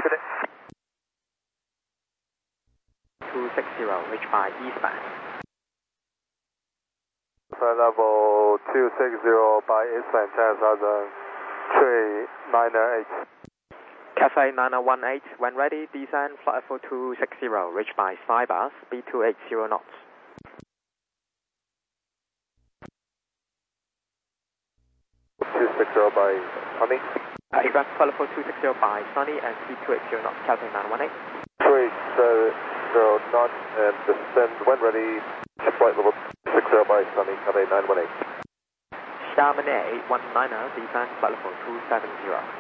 Good day. 260, reach by eastbound. Flight level 260 by eastbound 10,000, tree 908. Cafe 9018, when ready, descend flight level 260, reach by Skybus, speed 280 knots. By Sunny. Iraq flight level 260 by Sunny and speed 280 knots, Cafe 918. 280 knots and descend when ready, flight level 260 by Sunny, Cafe 918. Chamonix 819, descend flight level 270.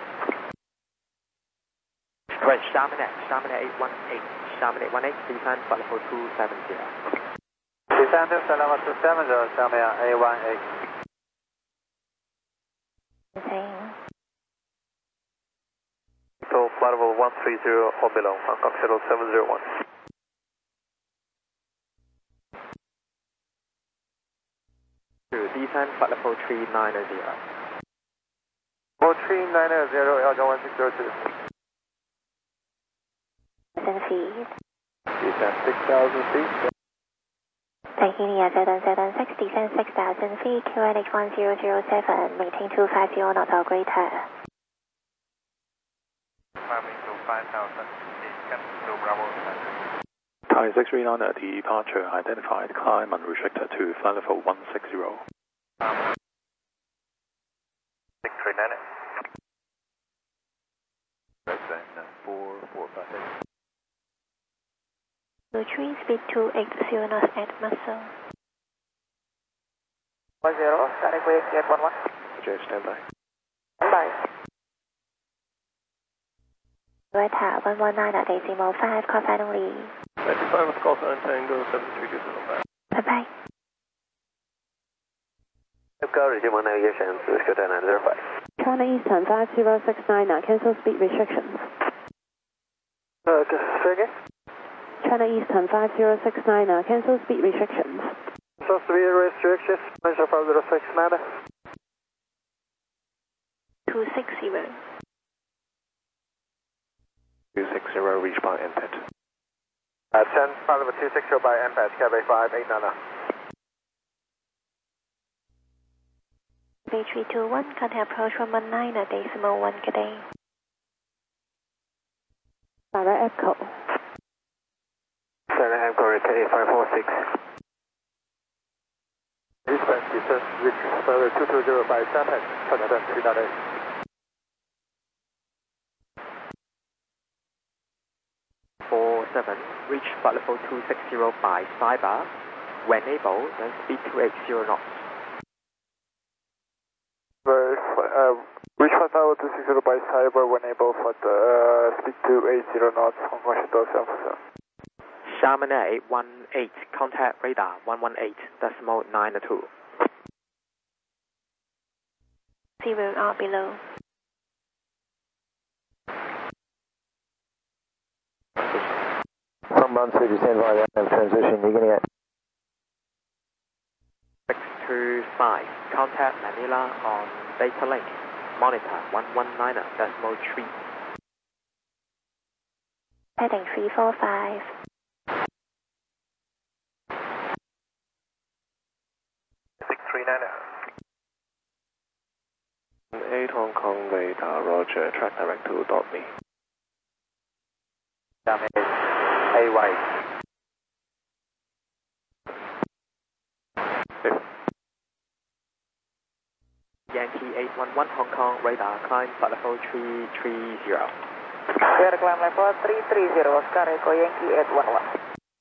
Right, Chamonix 818, Chamonix 18, descend flight level 270. Descend flight level 270, Chamonix 818. So flight level 130 or below, Hong Kong Shuttle 701. Descend flight level 390. 390, Elgin 1602. Feet. Descend 6,000 feet. Taking the Z6, descend 6,000 feet, QNH 1007, maintain 250 knots or greater. Climbing to 5,000 feet, cancel Bravo. Thai 639 departure identified, climb unrestricted to flight level 160. 639. Descend 4458. Retreat speed 280 knots at muscle. 10, static wave, get 11. Roger, stand by. Bye. Beta 119.5, call finally. 95 Golf and Tango 73205. Bye-bye. Receive 1 navigation to Scotia 905. China Eastern 5069, cancel speed restrictions. Say again? China Eastern 5069, cancel speed restrictions. So speed restrictions, measure 5069. 260. 260, reach by MPET. 10, flight level 260 by MPAT, Cafe 589. B321, contact approach from 19.1, good day. Sarah Echo. Sarah Echo, repeat 546. Eastbound descent, reach flight level 220 by Japan, Canada 3.8. Reach flight level 260 by Skybus. When able, then speed 280 knots. Reach flight level 260 by Cyber when able for the speed 280 knots, Hong Kong Shuttle 747. Chamonix 818, contact radar 118.92. 0 or below. From Bound City, stand by the transition, beginning at 625, contact Manila on data link, monitor 119.3. Heading 345. 639. 8 Hong Kong radar, roger, track direct to .me. Damage, AY. Yankee 811 Hong Kong radar, climb flight level 330. Clear climb level 330, Oscar Echo Yankee 811.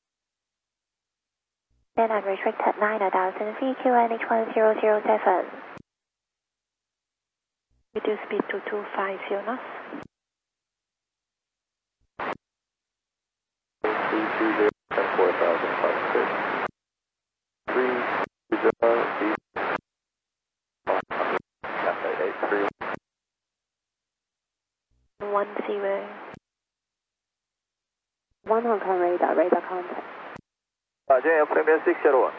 Then unrestricted 9,000 feet, QNH 1007. Reduce speed to 250 knots. 320 and 4,500. 320 Cafe 83. 10. 1 Hong Kong radar contact. 今天分别601.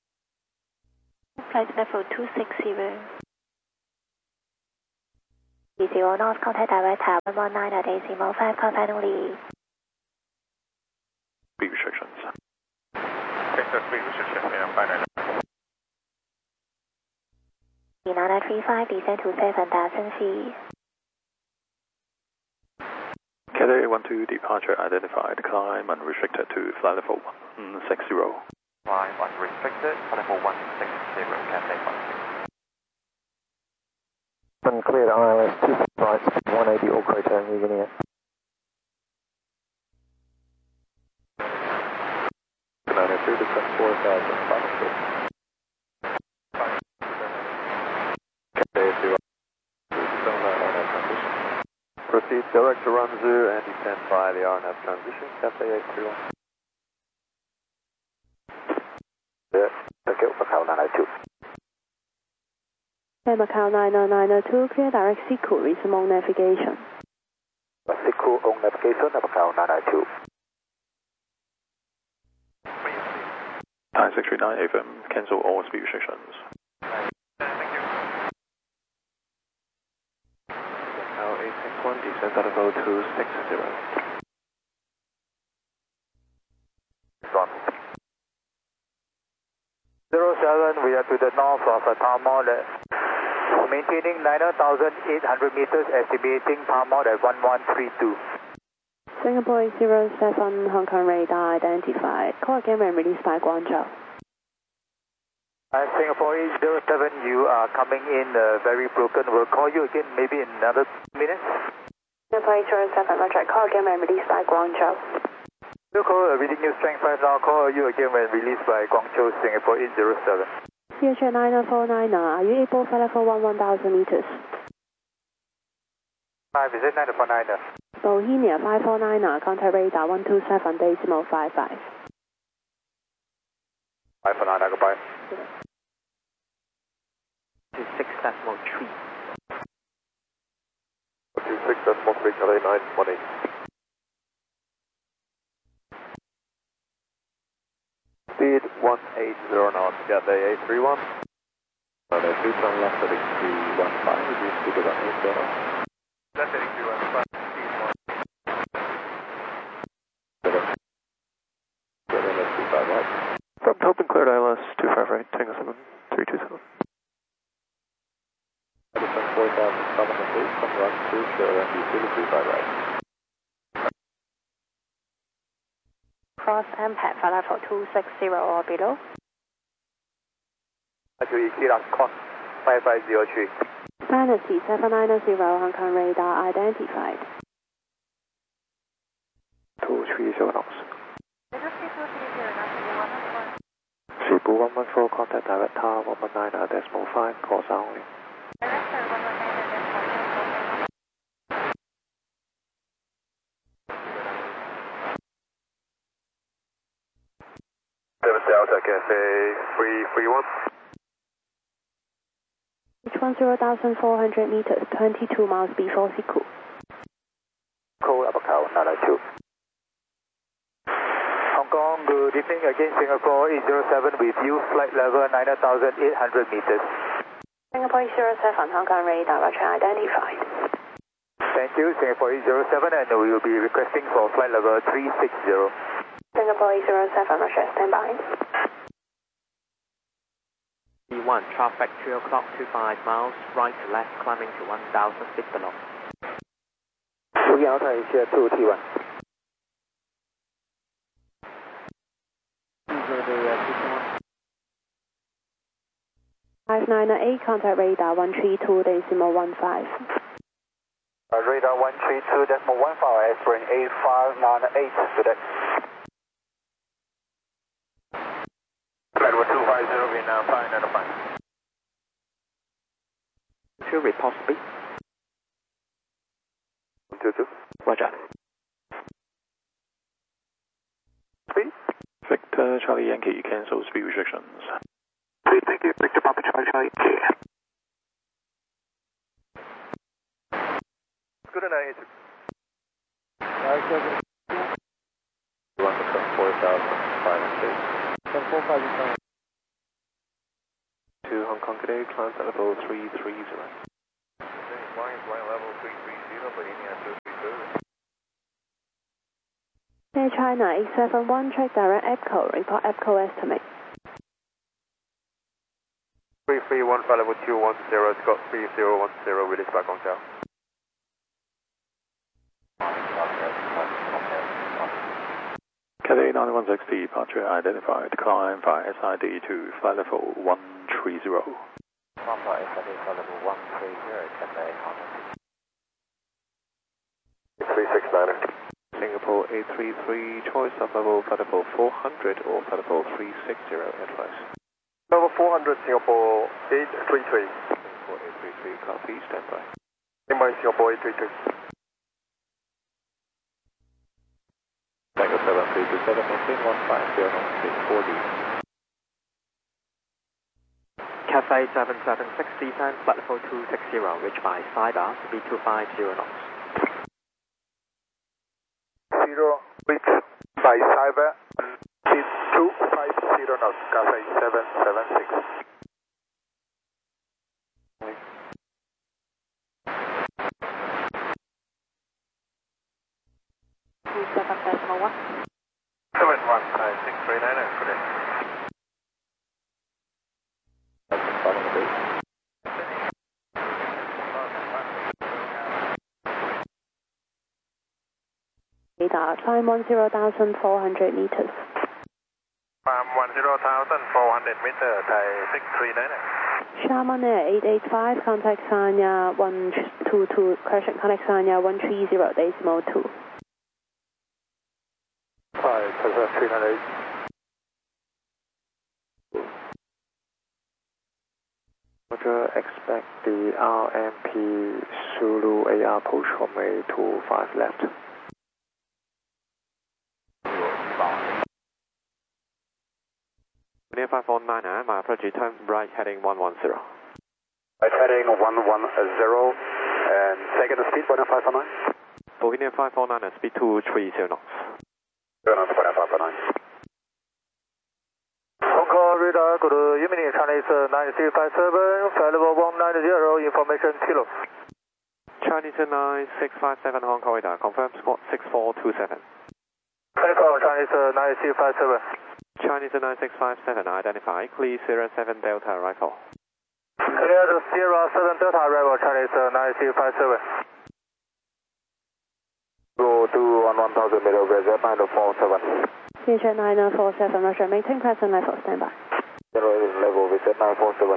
Flight level 260. 30 North, contact direct tower 119.5, call sign only. Speed restrictions. Okay, so speed restriction, yeah, fine. 9935, descend to 7,000 feet. Cathay 12 departure identified, climb unrestricted to flight level 160. Climb unrestricted, flight level 160, Cathay 12. Uncleared ILS 2 flights, 180 all crater, moving in. Magnitude descent 4,500. Cathay 2 RNAV transition. Proceed direct to Runzu and descend by the RNAV transition, Cathay 831. Yeah, okay, Macau 902. Macau 90902, clear direct Siku, resume on navigation. Siku on navigation, Macau 902. Thai 639 FM, cancel all speed restrictions. Thank you. Macau 861, descend at level 260. Gone. 07, we are to the north of Tamod, maintaining 9,800 meters, estimating Tamod at 1132. Singapore 07, Hong Kong radar identified. Call again when released by Guangzhou. Singapore 07, you are coming in very broken. We'll call you again maybe in another minute. Singapore 07, Roger. Call again when released by Guangzhou. We'll call reading you strength 5 now. Call you again when released by Guangzhou, Singapore 807. CH 9049, are you able for level 1,000 meters? 5, is it 949? Bohemia 549, contact radar 127.55. 549, goodbye. 26.3. 26.3, Cathay 918. Speed 180 knots, Cathay 831. Runway 2 turn left heading 315, reduce speed about 8 knots. Left heading 315, speed 1. Right. From Topin cleared ILS 258, Tango 7, 327. Descend 4,700 feet, from run 2, clear MD 235 right. Cross impact for level 260 or below. Actually, clear on cost 5503. Fantasy 790, Hong Kong radar identified. 230 knots. Cebu 114, contact direct tower 119.5, call sound only. Delta Cathay 331. Which 10,400 meters, 22 miles before Siku. Call Macau 902. Hong Kong, good evening again, Singapore 807 with you, flight level 9,800 meters. Singapore 07, Hong Kong radar, Roger identified. Thank you, Singapore 807, and we will be requesting for flight level 360. Singapore 07, Roger, stand by. B1, traffic 2 o'clock, 25 miles, right to left, climbing to 1,000 feet below. Booking Alta Asia 2T1. 598, contact radar 132.15. Radar 132.15, aspirin 8598, good day. Flight 250, Vietnam 595. 2 report speed. 122. Roger. Speed? Victor Charlie Yankee, cancel speed restrictions. Speed, thank you. Victor Papa Charlie Yankee. Good night. 4,500 feet. 2 Hong Kong today, climb at level 330. Flying level Air China 871, check direct EPCO, report EPCO estimate. 331 flight level 210, Scott 3010, release back on tail. Cathay 9160, departure identified, climb by SID to flight level 130. Climb by SID flight level 130, Cathay Honda. 369er. Singapore 833, choice of level flight level 400 or flight level 360, advice. Level 400, Singapore 833. Singapore 833, copy, standby. Singapore 833. Tango 7327, maintain 150 40. Cathay 776, descend flight level 260, reach by 5 hours, speed 250 knots. 0, reach by cyber, speed 250 knots, Cathay 776. Radar, climb 10,400 meters. Climb 10,400 meters, Thai 639. Sharman Air 885, contact Sanya 122, correction, contact Sanya 130.2. Thai 308. Roger, expect the RMP Zulu AR push from a 25 left. Near 519, my approach turn right heading 110. Right heading 110, and second speed 10549. Bohemian 549, speed 230 knots. 549. Hong Kong radar, go to Yimini, China 9657, flight level 190, information kilo. Chinese 9657, Hong Kong radar, confirm squad 6427. Hong Kong, Chinese 9657. Chinese 9657, identify, clear Sierra 7 Delta rifle. Clear to Sierra 7 Delta arrival, Chinese 9657. Go to 1000 meter, reserve 947. Vision 947, Roger, maintain present level, standby. General level, reserve 947.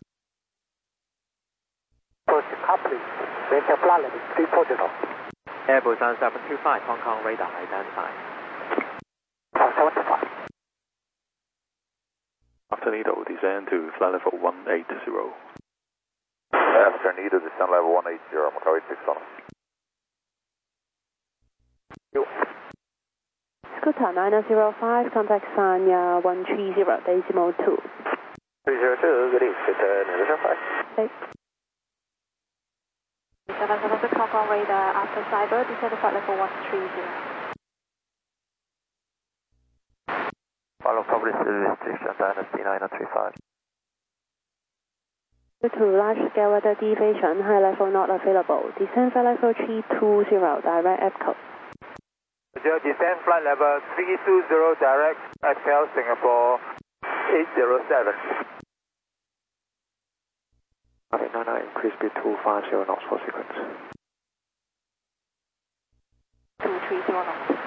Push coupling, maintain flight level 340. Airbus 725, Hong Kong radar identified. 75. After needle, descend to flight level 180. After needle, descend level 180, Macau 861. Scooter 905, contact Sanya 130.2. 302, good evening, Scooter 905. 776 Hong Kong radar, after cyber, descend to flight level 130. Follow public restriction, Dynasty 935. Due to large-scale weather deviation, high level not available. Descend flight level 320, direct EPCO. Descend flight level 320, direct EPCO, Singapore 807. Okay, 99, increase speed 250 knots for sequence. 230 knots.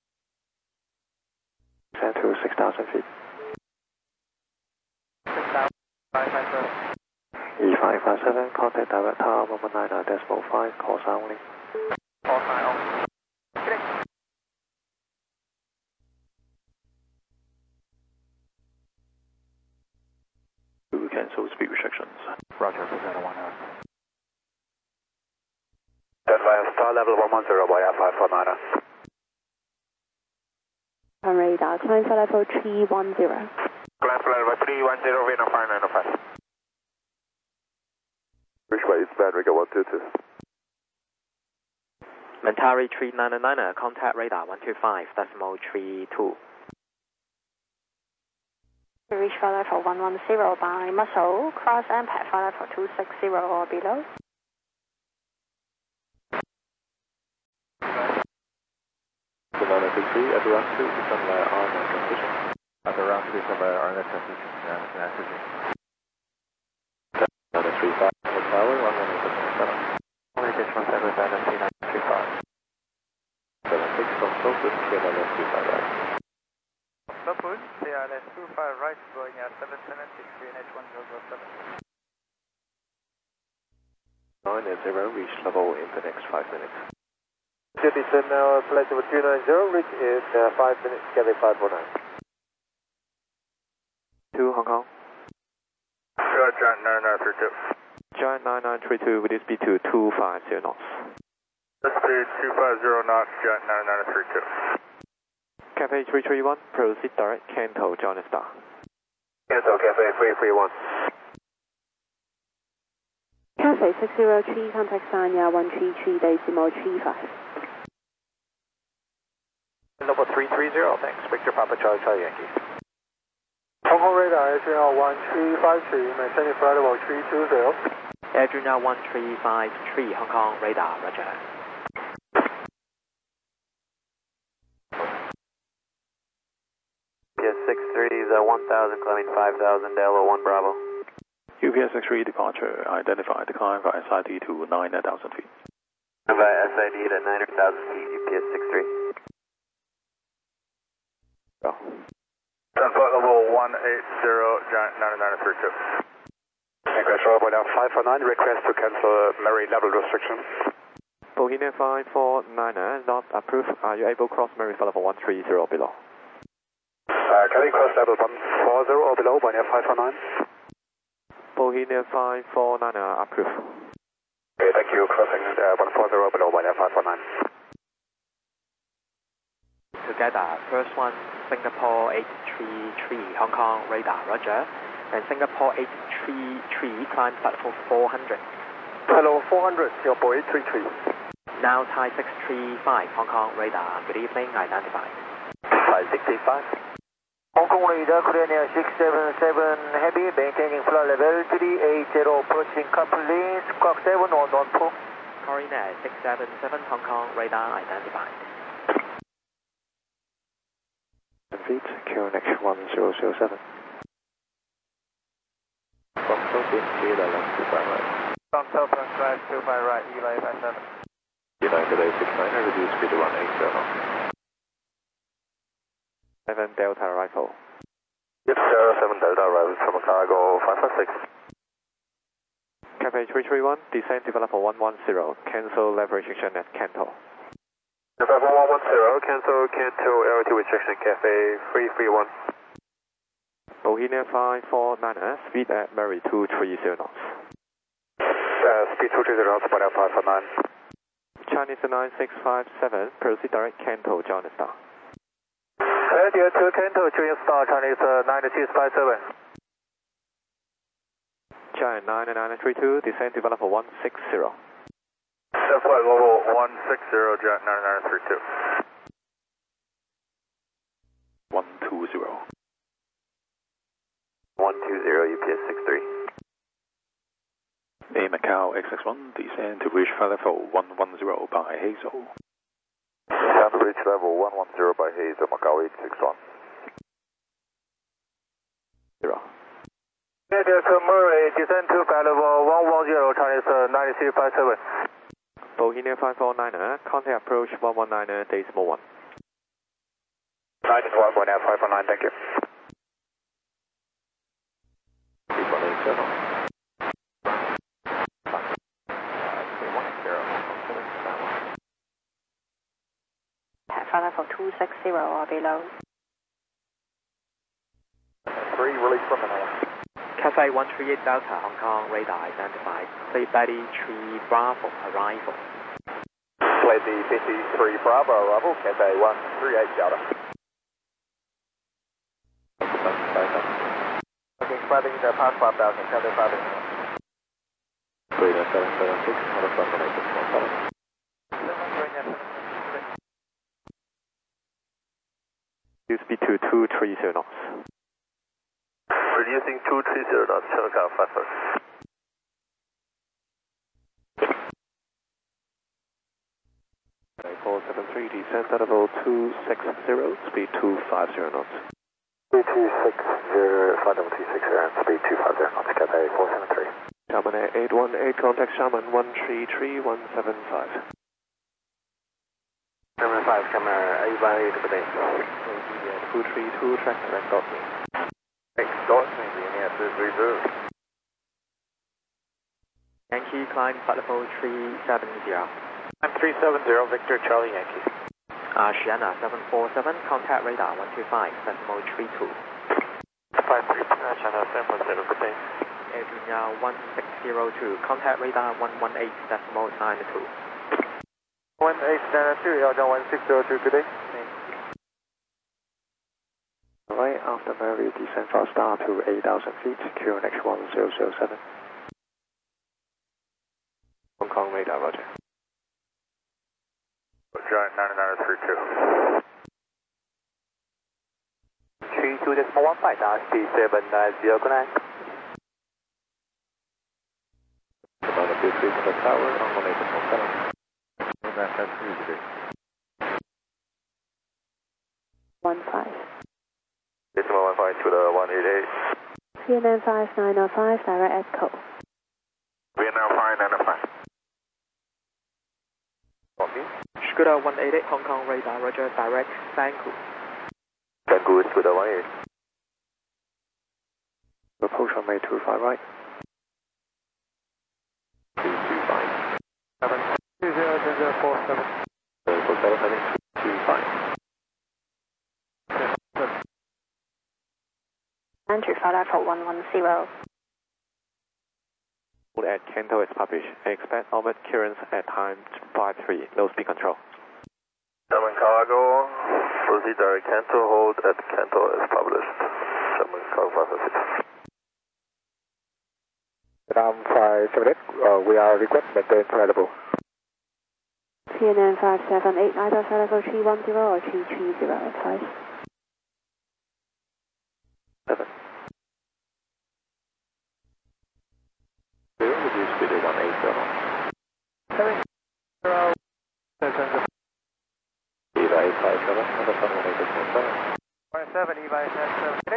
Descend to 6,000 feet. 6,557. E557, contact direct tower 199.5, call sound only. Call sign only. To cancel speed restrictions. Roger, present 1 hour. Advance star level 110 by F549. On radar, climb flight level 310. Climb flight level 310, Vino 5905. Which way is bad, Riga 122. Mentari 399, contact radar 125.32. Reach flight level 110 by muscle, cross impact flight level 260 or below. Delta 963 at the run 2, descend via RNAV transition. At the run 2, descend via RNAV transition, and messaging. 935, tower, 118.7. Only this one, 735. 76 from closest, KLS 25 right. Suppose KLS 25 right, going at 7763 and H1007. 980, reach level in the next 5 minutes. Descend now, flight level 290, reach in 5 minutes, Cathay 549. 2 Hong Kong. Giant 9932. Giant 9932 with speed to 250 knots. Speed 250 knots, Giant 9932. Cathay 331, proceed direct, Kanto, John Star. Kanto, Cathay 331. Cathay 603, contact Sanya 133.35. Level 330, thanks. Victor Papa Charlie Charlie Yankee. Hong Kong radar, Adrian 1353, maintaining flight level 320. Adrian 1353, Hong Kong radar, roger. UPS 63 is 1000, climbing 5000, Delta 1 Bravo. UPS 63 departure, identify, decline via SID to 9,000 feet. Via SID to 9,000 feet, UPS 63. Go. Flight level 180, Giant 9932. Control point now 549, request to cancel Mary level restriction. Bohemian 549, not approved. Are you able to cross Mary level 130 below? Can you cross level 140 or below, Bohemian 549? Bohemian 549, approved. Okay, thank you. Crossing 140 below, Bohemian 549. Together, first one, Singapore 833, Hong Kong radar, roger. And Singapore 833, climb platform 400. Hello, 400, Singapore 833. Now Thai 635, Hong Kong radar, good evening, identified. Thai 635. Hong Kong radar, Korean Air 677 Heavy, maintaining flight level 380, approaching couplings, squawk 7114. Korean Air 677, Hong Kong radar, identified. Feet, QNH 1007. From closest, KLS 25 right. From Southern Drive 25 right, Eli 57. United A69, reduce speed to 180. 7 Delta Rifle. Yep, 7 Delta arrival from cargo 556. Cathay 331, descend to level 110, cancel level restriction at Kanto. Level 110, cancel Kanto LRT restriction, Cathay 331. Bohemian 549, speed at Mary 230 knots. Speed 230 knots, 549. Chinese 9657, proceed direct Kanto, John Star. Radio to Kanto, Julian Star, Chinese 9657. Giant 9932, descend to level 160. Flight level 160, Giant 9932. 120. 120, UPS 63. A Macau XX1, descend to reach flight level 110 by Hazel. Descend to reach level 110 by Hazel, Macau 861. 0. Radio to Murray, descend to flight level 110, Chinese 9657. Bohemian 549, contact approach 119, decimal 1. 91.549, thank you. 180. Flight level 260 or below. 3, release from Manila. Cathay 138 Delta, Hong Kong radar identified. Plate Betty 3 Bravo, arrival. Plate the 53 Bravo, arrival, Cathay 138 Delta. Okay, flighting the past 5000, Cathay 500. Korean 776, out of 118.7. Use speed to 230 knots. Reducing 230 knots, Chinook faster. 473, descent at level 260, speed 250 knots. 260, flight level 260 and speed 250 knots, Cathay 473. Xiamen Air 818, contact Xiamen 133175. 75, camera 818, good day. 232, track direct dot me. Dot me, Linear 232. Yankee, climb flight level 370. I'm 370, Victor Charlie Yankee. Sienna 747, contact radar 125.32. 53, China 747, good day. Adrian 1602, contact radar 118.92. 1892, Elton 1602, good day. Right, after Mary, descend fast star to 8,000 feet, QNH 1007. Hong Kong radar, roger. Giant 9932. 32.15, speed 790, good night. About a 2-3 to the tower, on 1807. That's 3 good day. 15. Decimal 15 to the 188. Vietnam 5905, direct echo. Vietnam 5905. Copy. Scooter 188, Hong Kong radar, roger, direct Bangkok. Bangkok, Scooter 18. Approach on May 25 right. 225. 2047. 225. Andrew, flight for 110. At Kanto is published. Expect orbit clearance at time 53. Low speed control. German cargo. Proceed direct Kanto. Hold at Kanto as published. German cargo 556. Vietnam 578. We are request maintain flight level. Vietnam 578, either flight level 310 or 330, advice. 7. Reduce speed to 180. 7 0. Eva 857, number 118.7. 47, Eva 857.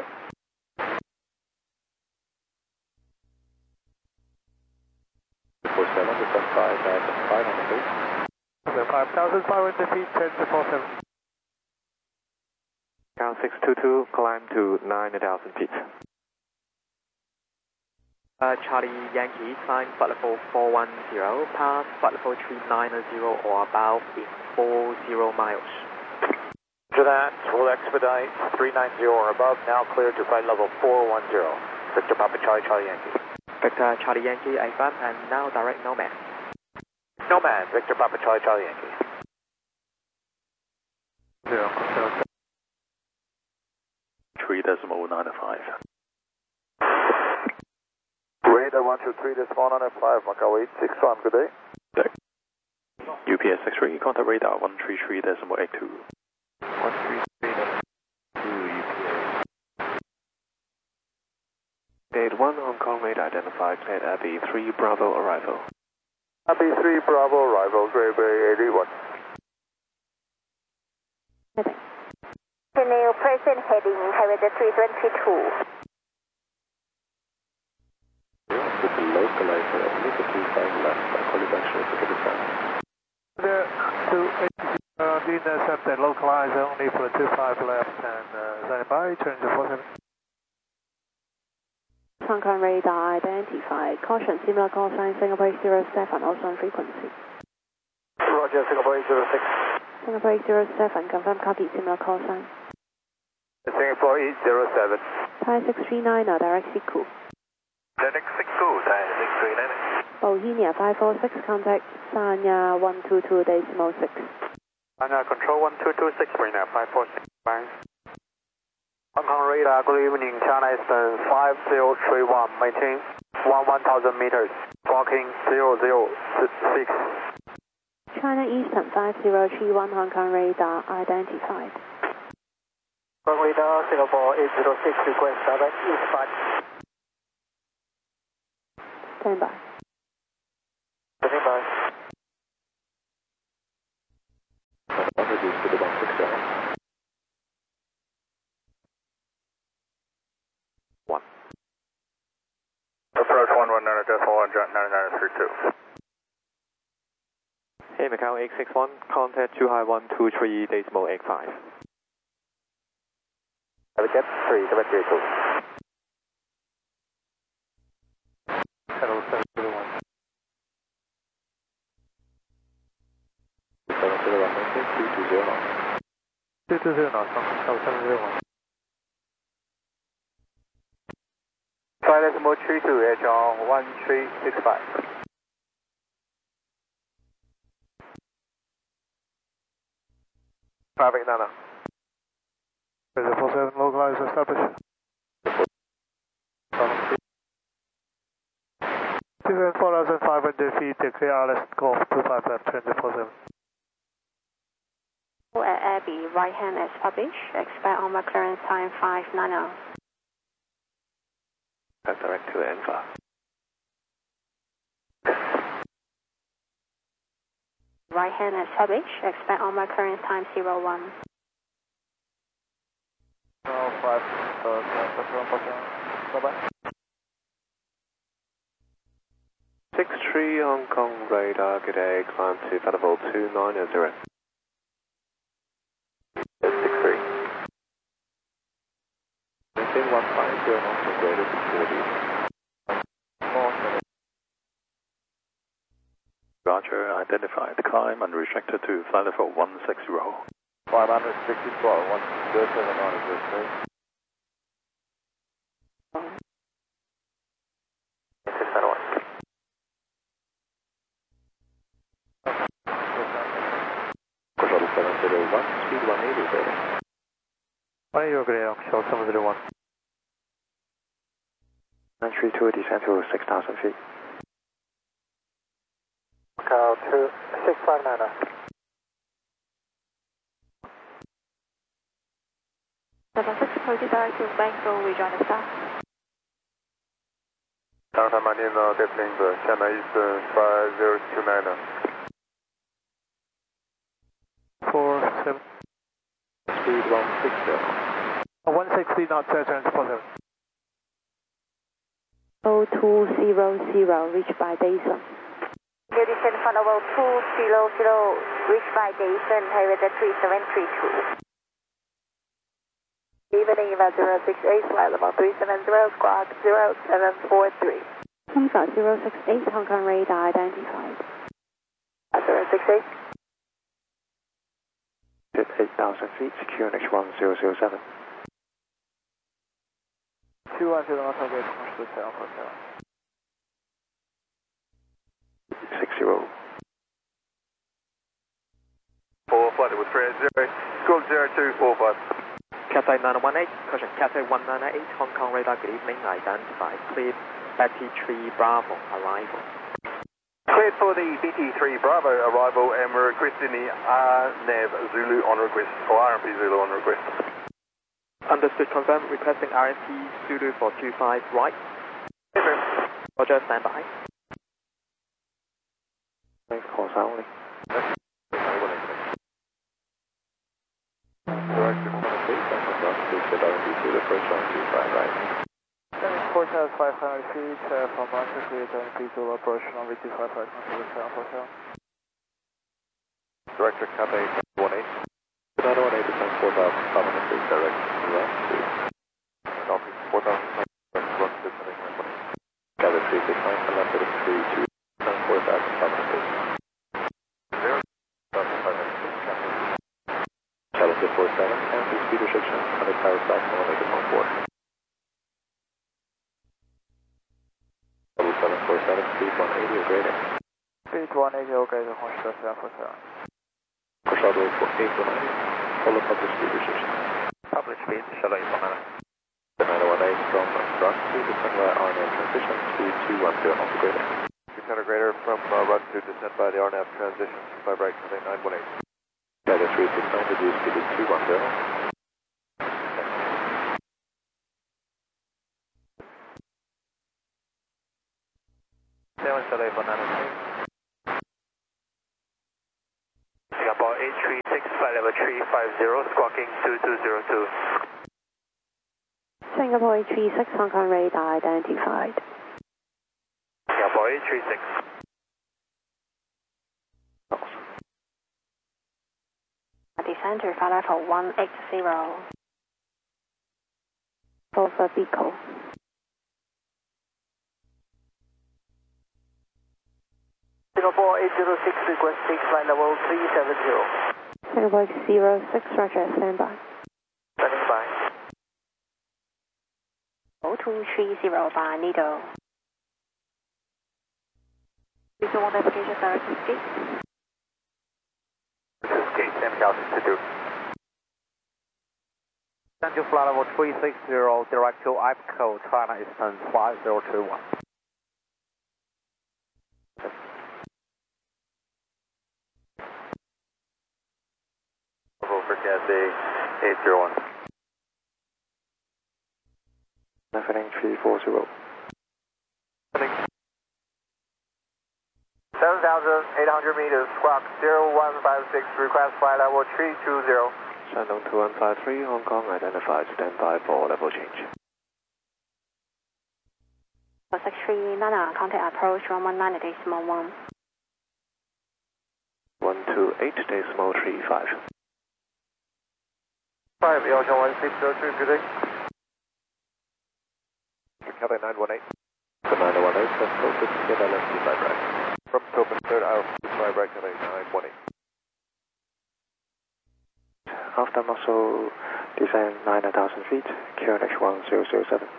47, descend 5,500 feet. 5,500 feet, 10 to 47. Count 622, climb to 9,000 feet. Charlie Yankee, climb flight level 410, pass flight level 390 or above in 40 miles. To that, we'll expedite 390 or above, now clear to flight level 410. Victor Papa Charlie, Charlie Yankee. Victor Charlie Yankee, affirm, and now direct Nomad. Nomad, Victor Papa Charlie, Charlie Yankee. 3.95. Radar 123.95, Macau 861, good day. UPS 63, contact radar 133.82. 133.2 UPS. Gate 1, Hong Kong radar identified, cleared Abbey 3 Bravo arrival. Abbey 3 Bravo arrival, Grey Bay 81. Chennai present heading Highway 322. With the localizer, leave the 25 left, calling back short to get it down. The 280, intercept and localize only for 25 left and stand by, turn to 47. Hong Kong radar identified. Caution, similar call sign Singapore 07, also on frequency. Roger, Singapore 806. Singapore 807, confirm copy, similar call sign. Singapore 807. Thai 639, direct Siku. Direct 62, Thai 639. Bohemia 546, contact Sanya 122.6. Sanya Control 1226, Marina 546, bye. Hong Kong radar, good evening, China Eastern 5031, maintain 1000 meters, walking 006. China Eastern 5031, Hong Kong radar identified. Hong Kong radar, Singapore 806, request direct eastbound. Stand by. 拜。 reduce to the 160. 1. Approach 119.1, 9932. Hey, Macau 861, contact 25123.85. Jet 332. Hello, 701. 701, maintain 220 knots. 220 knots, Hello, 701. 5.32, edge on 1365. Traffic Nana. Is it 47 localized established? 4,500 feet, clear RLS Golf 25 left, 24-7. At Abbey, right hand as published, expect on my clearance time 590. That's direct to Enfa. Right hand as published, expect on my clearance time 01. 5, bye-bye. 63 Hong Kong radar, good day, climb to level 290. 63. Maintain 150 knots and greater security. Roger, identified, climb and restricted to flight level 160. 564, 107 on the space. 601. Shuttle 701, speed 180, greater. 180 greater, Shuttle 701. 932, descend to 6,000 feet. Macau 2659. 76 approaches direct to Bangkok, rejoin the staff. Downtown Manning, definitely China Eastern 5029. 47. Speed 160. 160 knots, turn to 47. 0200, reached by Dason. Descend for level 200, reached by Dason, highway 3732. Evening, event 068, flight level 370, squawk 0743. Sunshot 068, Hong Kong radar identified. 068. Hit 8,000 feet, QNH 1007. 210 knots, I'll get commercial tail for tail. 60. 4 flight level 380, squawk 0245. Cathay 918, caution Cathay 198, Hong Kong radar, good evening, identified, cleared, BT3 Bravo, arrival. Cleared for the BT3 Bravo arrival, and we're requesting the RNAV Zulu on request, or RMP Zulu on request. Understood, confirm, requesting RMP Zulu for 25 right. Yes, sir. Roger, stand by. Thanks, course only. Director 108, that's across to the RMP Zulu, first round 25 right. 4,500 feet from Manchester, clear turn Zulu approach on V255, consider tail for tail. Director Cathay 918. 918, descend 4,500 feet, direct left to Office 4,500, run to descending 918. Gather 369, and left to the 32, descend 4,500 feet. 0,500 feet, Cathay. Challenger 47, cancel speed restriction, 100 power south, 180.4. 747, speed 180 or greater. Speed 180, okay, the commercial tail for tail. Shuttle 819, follow public speed restriction. Public speed, Shuttle 819. The 918 from run to descend via RNAV transition, speed 210 knots or greater. 600 greater from run to descent by the RNAV transition, 5 right, Cathay 918. Gather 369, reduce speed to 210. Shuttle 819. Singapore 8365. flight level 350, squawking 2202. Singapore 836, Hong Kong radar identified. Singapore 836. Descender flight level 180. Over Beagle. Singapore 806, requesting flight level 370. Singapore 806, roger, stand by. Standing by. 0230 by Nido. Visual 1 navigation direction speed. This is gate 10,062. Send to flight level 360, direct to IPCO, China Eastern 5021. For Cathay 801. Heading 340. 7,800 meters, squawk 0156, request flight level 320. Shandong 2153, Hong Kong identified, stand by for level change. 639, contact approach 119.1. 128.35. 5, Yelchin 1602, good day. Cathay 918. The 918, let's go to Cathay left 25 right. From Topaz 3rd hour, 25 right, Cathay 918. After muscle, descend 9,000 feet, QNH 1007.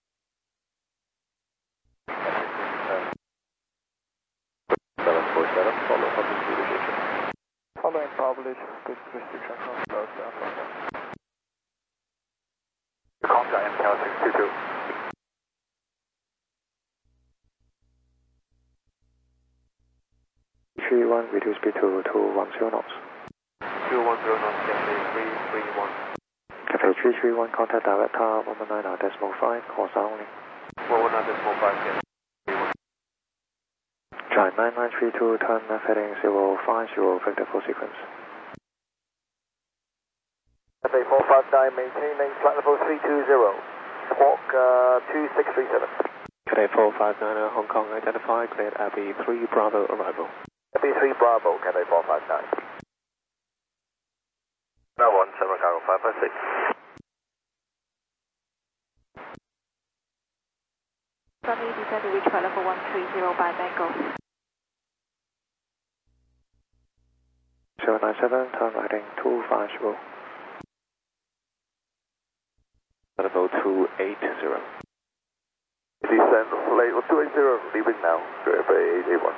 Follow public restriction. Following publish, speed restriction control down. Contact MCL 622. Reduce speed to 210 knots. 210 knots, Cathay 331. Cathay 331, contact director 119.5, course only. 119.5, yes. Try 9932, turn left heading 050, vector full sequence. Cathay 459, maintaining flight level 320. Squawk 2637. Cathay 459, Hong Kong identified, cleared Abbey 3 Bravo arrival. Abbey 3 Bravo, Cathay 459. Now 17 Cargo 556. Sunny descend to reach flight level 130 by Bengal. 097, turn right heading 250. Level 280. Descend level 280, leaving now, FA 881.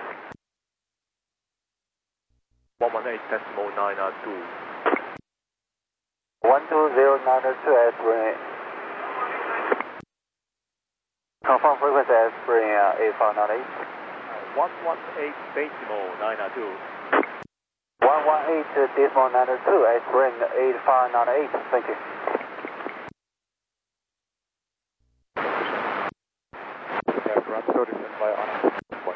118.902. 120.902 Airspring. Confirm frequency Airspring 8598. 118.902. 118.902 Airspring 8598. Thank you. Aircraft 30 by honor.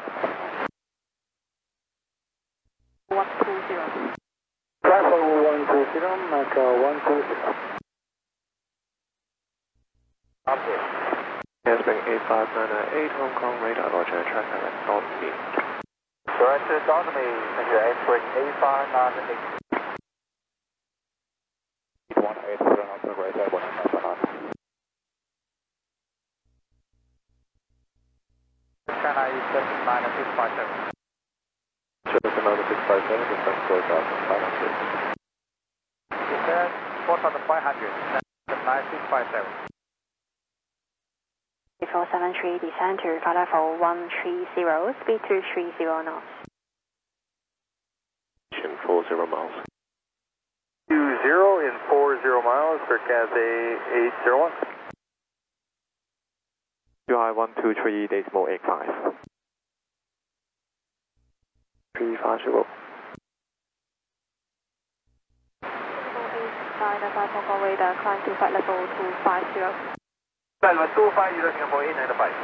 120. Bravo 120, Macau 120. Up there. Airspring 85998, Hong Kong radar, roger, track direct north speed. Direct to Donomy, thank you, Airspring 8598. 18, on the radar, 119. China Eastern 9657. Chinook 9657, descent 4,500. Descend 4500, 9657. 3473, descend to flight level 130, speed 230 knots. 40 miles. 20 in 40 miles for Cathay 801. UI 123.85. 350. Hong Kong radar, climb to flight level 250. Flight level 250, Singapore 895.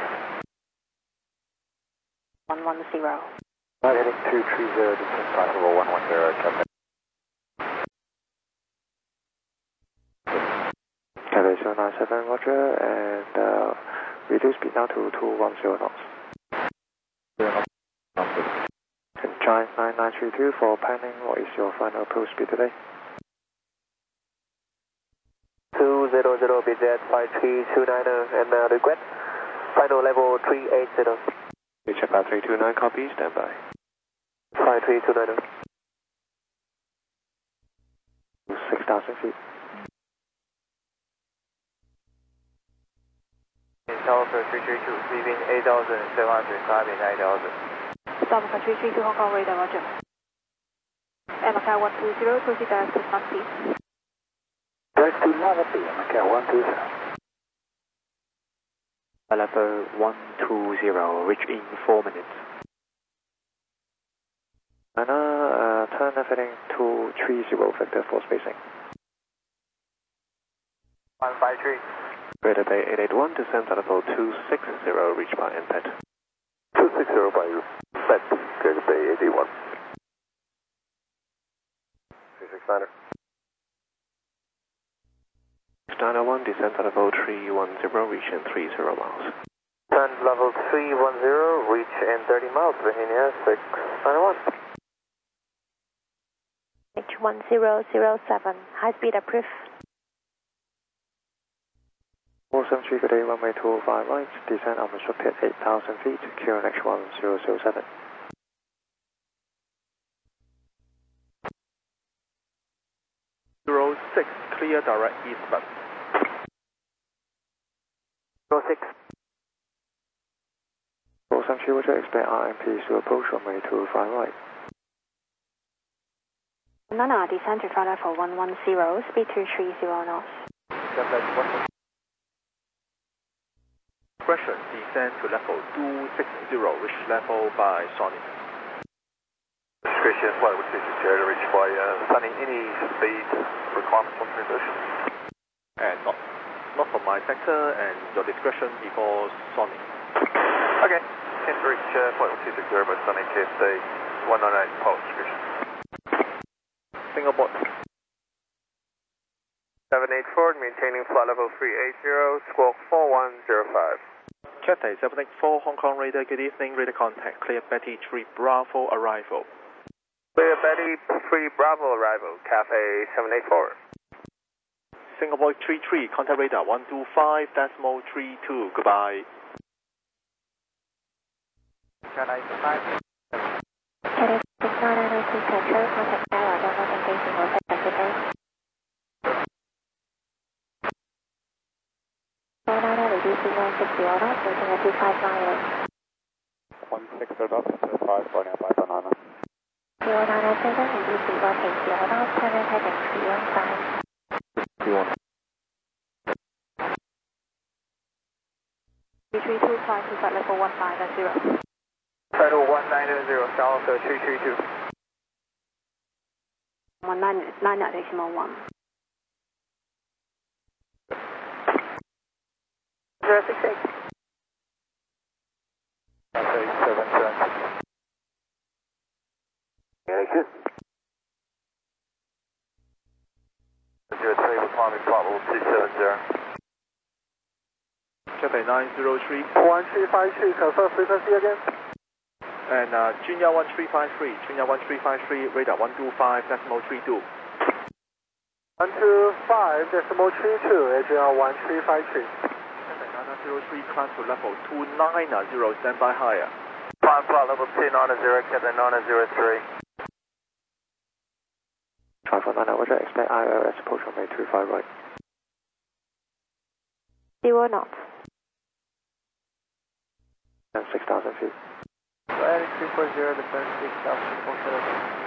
110. Heading 230, descent flight level 110, Cathay. 097 Roger, and reduce speed now to 210 knots. Giant 9932 for panning, what is your final approach speed today? 200 BZ 5329 and request final level 380. Check 5329, copy, stand by. 5329. 6,000 feet. Tower 332, leaving 8,700, climbing 9,000. Stop 332 Hong Kong radar, Roger. MCAR 120, proceed direct to northeast. Direct to northeast, MCAR 120. Level 120, reach in 4 minutes. Anna, turn left heading 230, vector for spacing. 153. Greater Bay 881, descend at level 260, reach by impact. 260 by impact, Greater Bay 881. 369er. 901, descend at level 310, reach in 30 miles. Turn level 310, reach in 30 miles, Virginia 691. H1007, high speed approved. 473, good day, runway 205 right, descend unobstructed 8,000 feet, QNH 1007. Zero 6, clear direct eastbound. 06. 473, would you expect RMP to approach runway 205 right? Nana, descend to flight level 110, speed 230 knots. Pressure descend to level 260, reach level by Sonic. Discretion flight with this to reach by Sunny, any speed requirements on transition? And not from my sector, and your discretion before Sonic. Okay, can reach flight with 260 by Sunny, KSA 198, power discretion. Singapore. 784, maintaining flight level 380, squawk 4105. Cathay 784, Hong Kong radar, good evening, radar contact, clear Betty 3 Bravo arrival. Clear Betty 3 Bravo arrival, Cathay 784. Singapore 33, contact radar 125.32, goodbye. Cathay 6992, control, contact tower, level engaging or second. 499, reducing 160 knots, making a 25 miles. 160 knots, 5 for now, 5 banana. 0997, reducing 180 knots, turn right heading 315. 3325 to flight level 190. Final 190, South 332. 190.1. 068. Cathay 776. Good. 03, requirement flight level 270. Cathay 903. 1353, confirm frequency again. And Junya 1353, Junya 1353, radar 125.32. 125.32, Adrian 1353. Cathay 903, climb to level 290, stand by higher. Climb flight level 290, Cathay 903. 549, would you expect ILS approach runway 25 right? 0 knots. And 6,000 feet. Atlantic 340, defend 6,000, consider.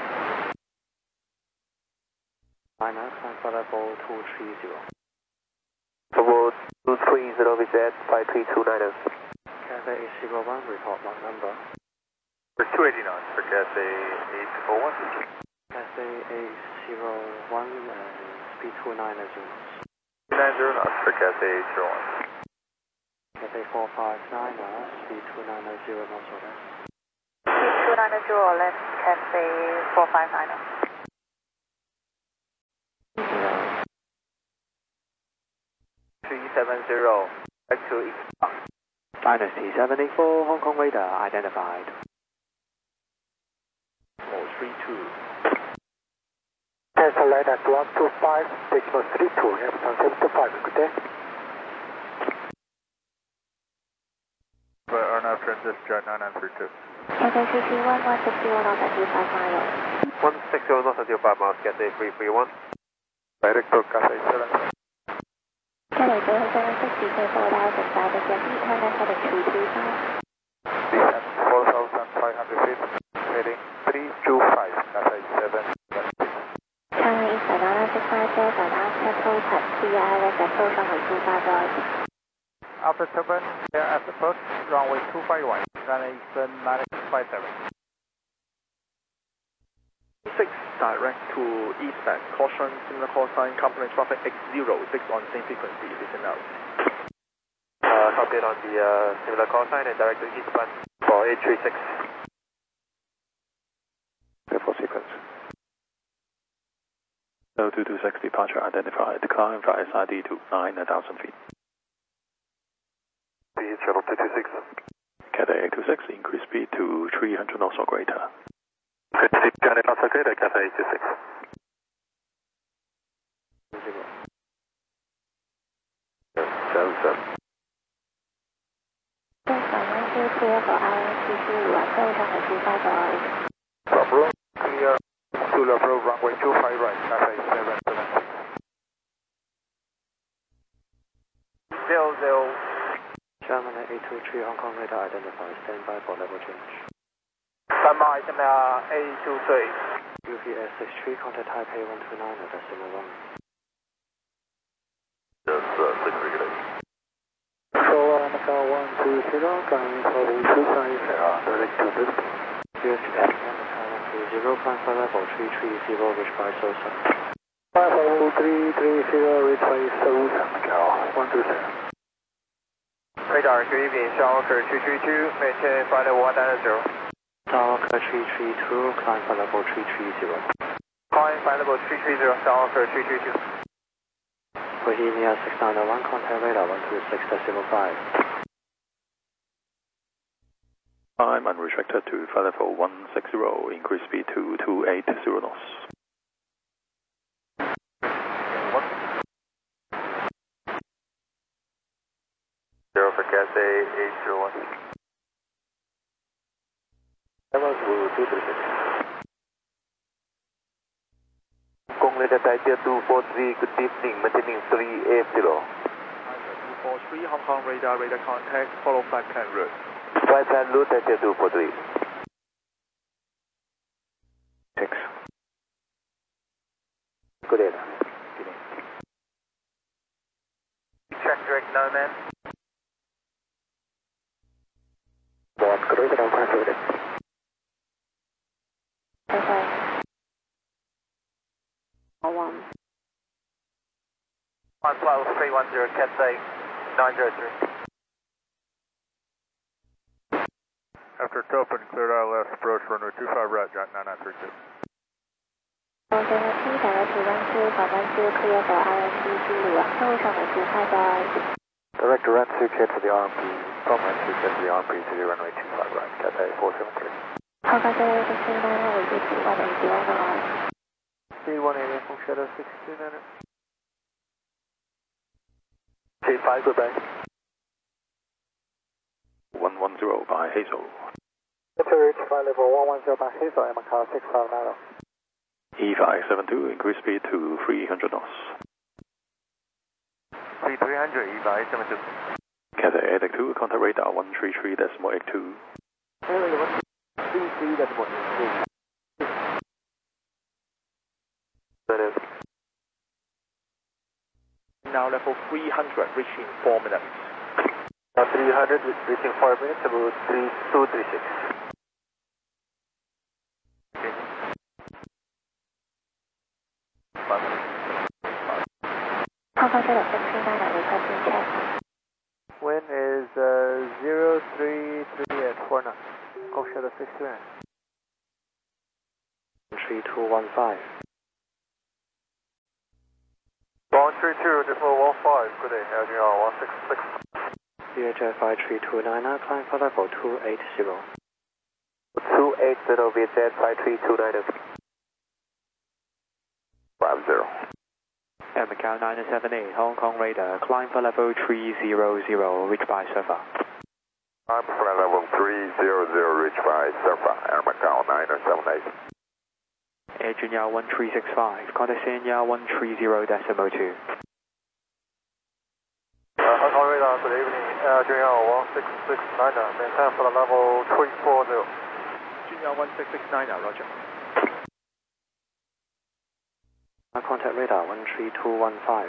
China, climb for level 230. Level 230, VZ 5329. Cathay 801, report log number. For 280 knots for Cathay 841. Cathay 801 and speed 290. 290 knots for Cathay 801. Cathay 459, speed 290 knots or less. Speed 290 or less, Cathay 459. 290 1370, back to East. Dynasty 784, Hong Kong radar identified. 432. Cancel line at 125, decimal 32, Hamilton 725, good day. RNAV transit jet 9932. Cathay 331, 161 knots at 25 miles. 160 knots at 5 miles, Cathay 331. Direct to Cathay 7. Cathay 760, careful 1,500 feet, turn left heading 335. Descent 4,500 feet, heading 325, Cathay 7. China Eastern 965, Delta Last Temple, Pat CILS approach runway 25 right. After turbine, clear as approach, runway 25 right, China Eastern 9657. 6 direct to eastbound. Caution, similar call sign, company traffic X06 on same frequency. Listen out. Copy it on the similar call sign and direct to eastbound for 836. Careful sequence. 02260 departure identified. Climb via SID to 9,000 feet. Speed shuttle 226. Cathay 826, increase speed to 300 knots or greater. 300 knots or greater, Cathay 826. 77. Delta 92, clear for RN225, approach runway 25 right. Bravo, clear. Zulu approach runway 25 right, Cathay 776. 00. German 823, Hong Kong radar identified. Stand by for level change. Sunrise A23. UVS 63, contact Taipei 129 at decimal 1. Yes, 6 regulation. So, Macau 120, coming for the 255, direct to this. UVS 120, climb for level 330, reach by Sosa. 50330, reach by Sosa, Macau 120. Radar, good evening, Shawker 232, maintain flight level 190. Shawker 332, climb for level 330. Climb flight level 330, Shawker 332. Bohemia 691, contact radar 126.05. Climb unrestricted to flight level 160, increase speed to 280 knots. Zero for Cathay 801. Level 236. Kong Radar Tiger 243, good evening, maintaining 380. 243, Hong Kong radar contact, follow flight plan route. Flight plan route Tiger 243. 6. Good day. Check direct, no man. Good day, I'm fine with it. Okay. 1. 112, 310, Cathay 903. After Topin, cleared ILS, approach runway 25 right, Jack 9932. 002, direct to 12 from 10, clear for RMP Zulu, approach runway 25 right. Direct to RMP, cleared for the RMP, from RMP, cleared for the RMP to the runway 25 right, Cathay 473. Hong Kong 069, runway 180 Speed 180 from shadow 629. K5, goodbye. 110 by Hazel. To reach flight level 110 by Hazel, Macau 659. E572, increase speed to 300 knots. Speed 300, E572. Cathay 882, contact radar 133.82. 133.82. Now level 300, reaching 4 minutes. 300, reaching 4 minutes, about 3236. Hong Kong 639 at requesting check. Wind is 033 at 4 knots. Go shadow 629. 3215. Launch 532, decimal 15, good day, Air Junior 166. VHF 5329, climb for level 280. 280, VZ 53290. 50. Air Macau 978, Hong Kong radar, climb for level 300, reach by surfer. I'm flight level 300, reach by surfer, Air Macau 978. Air Junior 1365, contact Senior 130.2. Hong Kong radar, good evening, Air Junior 1669, maintain flight level 340. Junior 1669, roger. Contact radar 13215.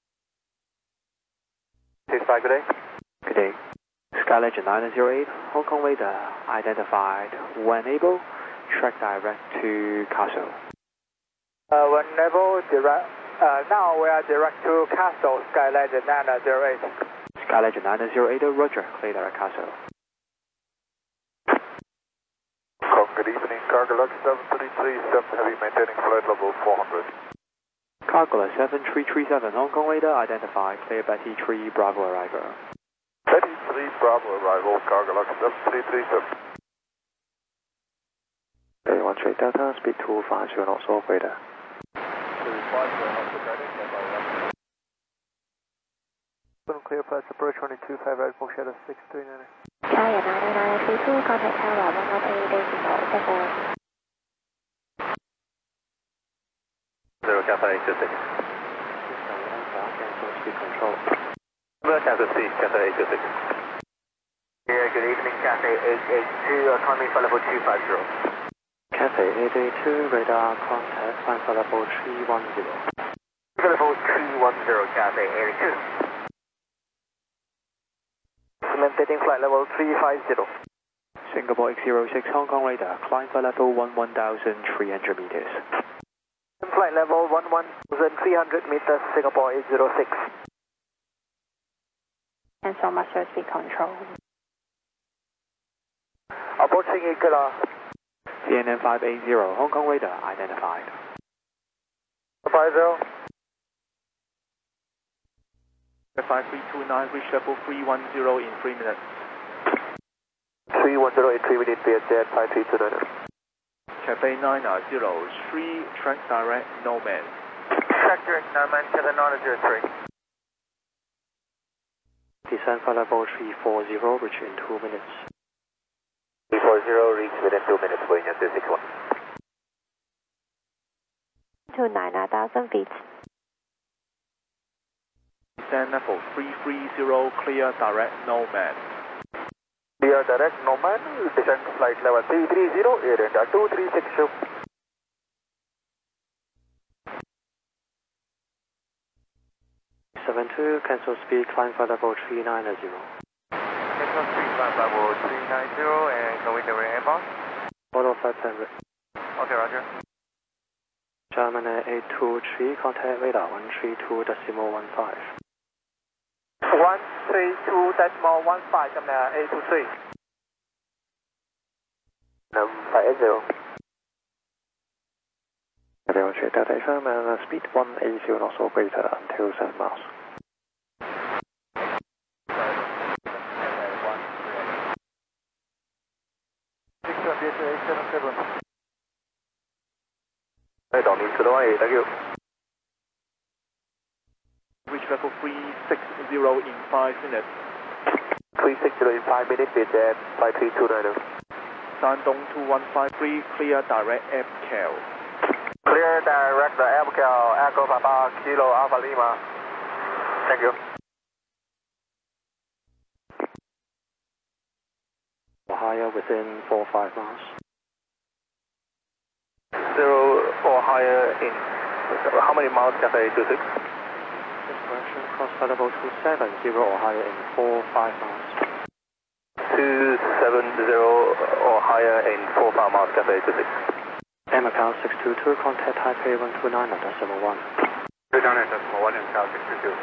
65, good day. Good day. Sky Legend 908, Hong Kong radar identified. When able, track direct to Castle. Whenever direct, now we are direct to Castle, Sky Legend 908. Sky Legend 908, roger, clear direct Castle. Good evening, Cargolux 7337, heavy maintaining flight level 400. Cargola 7337, Hong Kong radar identified. Clear Betty 3 Bravo arrival. Betty 3 Bravo arrival, Cargolux 7337. Hey, 13 Delta, speed 250 knots off radar. 250 knots of guidance, Clear flight approach 225, right full shadow 639. Carrier 90932, contact tower 118.7. 0 Cathay 86. Cancel speed control. Cathay C, Cathay 86. Yeah, good evening, Cathay 882, climbing for level 250. Cathay 882, radar contact, climb for level 310. Level 310, Cathay 82. Maintaining flight level 350. Singapore X06, Hong Kong radar, climb for level 11,300 meters. Flight level 11,300 meters, Singapore 806. Cancel master speed control. Approaching Ikela. CNN 580, Hong Kong radar identified. 50. 5329, reach level 310 in 3 minutes. 310 in 3 minutes, VHF 5329. Cathay 903, track direct, no man. Track direct, no man, Cathay 903. Descend for level 340, reach in 2 minutes. 340, reach within 2 minutes, Boeing 261. To 9,000 feet. Descend level 330, clear direct, no man. Clear direct, no man, descend flight level 330, air India 236. 72, cancel speed, climb for level 390. Cancel speed, climb level 390, and going the way inbound. Auto flight plan. Okay, roger. German 823, contact radar 132.15. 132.15, German 823. 580. Delta Delta FM and speed 180 knots or greater until 7 miles. Don't need to delay, thank you. Reach level 360 in 5 minutes. 360 in 5 minutes, VHF 5329. Shandong 2153, clear direct FCAL. Clear direct FCAL, Echo Papa, Kilo Alpha Lima. Thank you. Higher within 4 or 5 miles. 0 or higher in, how many miles Cathay 26? Correction, cross for level 270 or higher in 4 or 5 miles. 270 or higher in 4 or 5 miles Cathay 26. Air Macau 622, contact Taipei 129.1. 229.1 in Macau 622.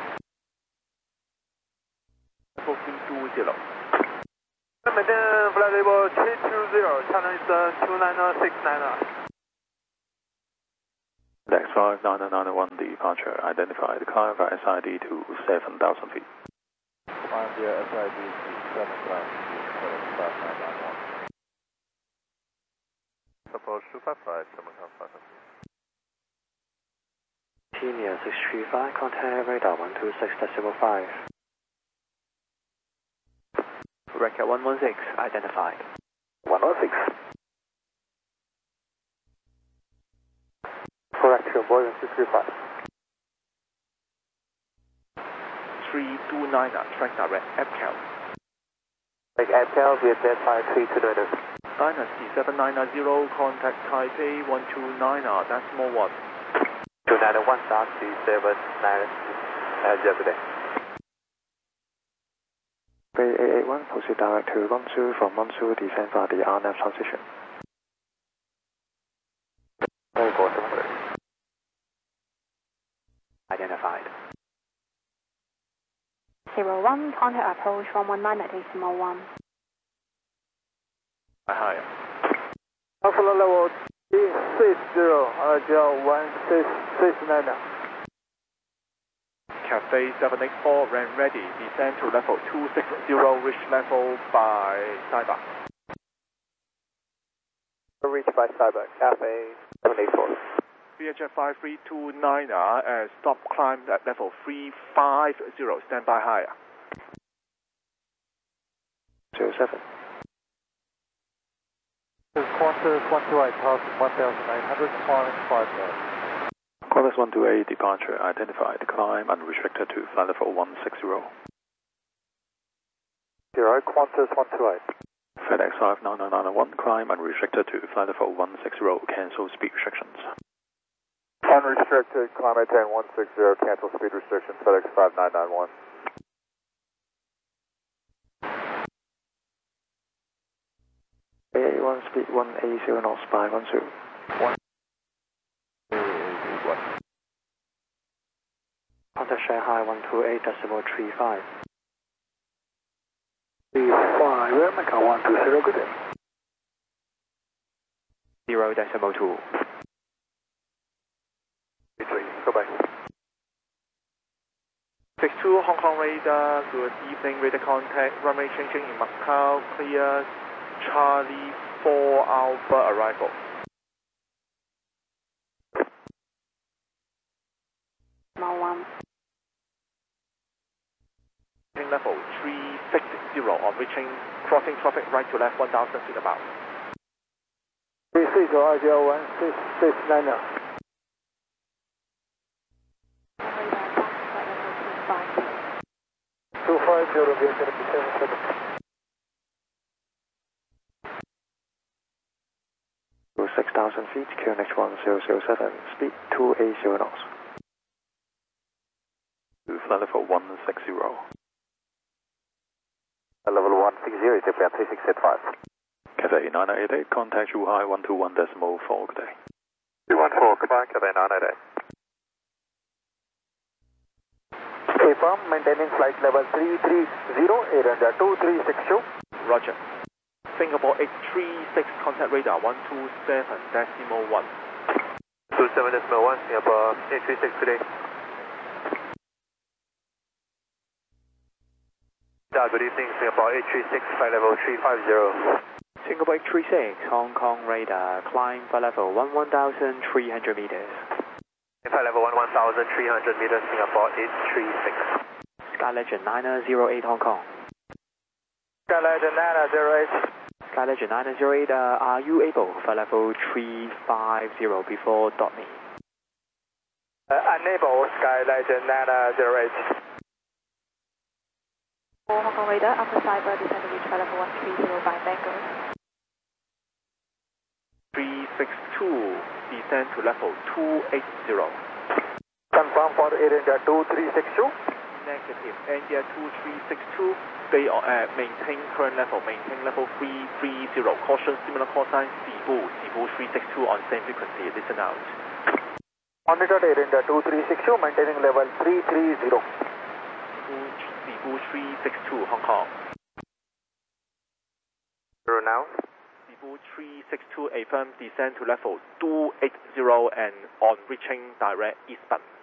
Level 320. Maintain flight level 320, China Eastern 29069. FedEx 59991 departure identified. Climb via SID to 7,000 feet. Climb via SID to 7,000 feet, FedEx 5991. Approach 255, 7,500 feet. Senior 635, contact radar 126.05. Record 116, identified. 116. Correction, Boeing 635. 329, track direct, APCAL. Take APCAL, Vietjet 5329. Dynasty 7990, contact Taipei 129, decimal 1. 291, Dynasty 7990, yesterday. Bay 881, proceed direct to Longsu, from Longsu, descend via the RNAV transition. Identified. 01, contact approach 119.1. Higher. Buffalo level 360, RGL 1669. Cafe 784, ran ready, descend to level 260, reach level by Cyber. Reach by Cyber, Cafe 784. Vietjet 5329, stop climb at level 350, stand by higher. 07. Qantas 128, passing 1,800, climbing 5,000. Qantas 128 departure identified. Climb unrestricted to flight level 160. 0, Qantas 128. FedEx 59991, climb unrestricted to flight level 160, cancel speed restrictions. Unrestricted, climb maintain 160, cancel speed restrictions, FedEx 5991. A1 speed 180 knots by 12. 181. Contact Shanghai 128.35. 35, Macau 120, good day. 0.2. 3, goodbye. 62 Hong Kong radar, good evening, radar contact, runway changing in Macau, clear, Charlie 4 Alpha arrival. One. Level 360 on reaching, crossing traffic right to left 1,000 feet about. 360, RGL 1669. Two 250, Vietjet 77. 6,000 feet, QNH 1007, speed 280 knots. To flight level 160. Level 160, Japan 3685. Cathay 988, contact Zhuhai 121.4, good day. 214, goodbye, Cathay 988. AFM, maintaining flight level 330, Air 2362. Roger. Singapore 836, contact radar 127.1. 27.1, Singapore 836 today. Good evening, Singapore 836, flight level 350. Singapore 836, Hong Kong radar, climb flight level 11,300 meters. Flight level 11,300 meters, Singapore 836. Sky Legend 908 Hong Kong. Sky Legend 908. Sky Legend 908, are you able flight level 350 before .me? Unable, Sky Legend 908. Hong Kong radar, after Cyber, descend to reach flight level 130 by Bengal. 362, descend to level 280. Confirm for Air India 2362. Negative, India 2362, stay on, maintain current level, maintain level 330. Caution, similar call sign, Cebu 362 on same frequency, listen out. Monitored Air India 2362, maintaining level 330. Cebu 362, Hong Kong. Zero now. Cebu 362, affirm descend to level 280 and on reaching direct eastbound.